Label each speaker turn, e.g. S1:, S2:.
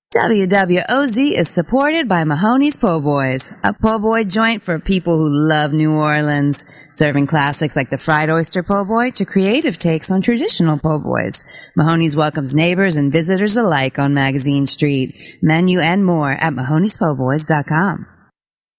S1: WWOZ is supported by Mahoney's Po' Boys, a po' boy joint for people who love New Orleans, serving classics like the fried oyster po' boy to creative takes on traditional po' boys. Mahoney's welcomes neighbors and visitors alike on Magazine Street. Menu and more at Mahoney'sPo'Boys.com.